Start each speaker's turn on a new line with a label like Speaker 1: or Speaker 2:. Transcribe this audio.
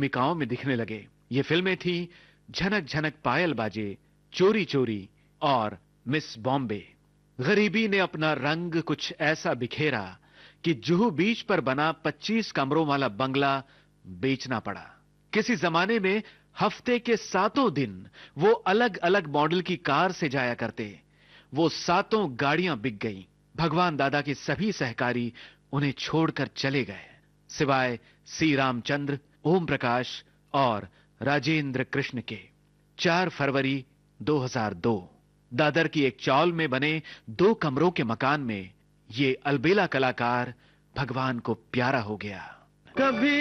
Speaker 1: भूमिकाओं में दिखने लगे। ये फिल्में थी झनक झनक पायल बाजे, चोरी चोरी और मिस बॉम्बे। गरीबी ने अपना रंग कुछ ऐसा बिखेरा कि जुहू बीच पर बना 25 कमरों वाला बंगला बेचना पड़ा। किसी जमाने में हफ्ते के 7 दिन वो अलग अलग मॉडल की कार से जाया करते। वो 7 गाड़ियां बिक गईं। भगवान दादा के सभी सहकारी उन्हें छोड़कर चले गए, सिवाय सी रामचंद्र, ओम प्रकाश और राजेंद्र कृष्ण के। 4 फरवरी 2002 दादर की एक चौल में बने 2 कमरों के मकान में ये अलबेला कलाकार भगवान को प्यारा हो गया। कभी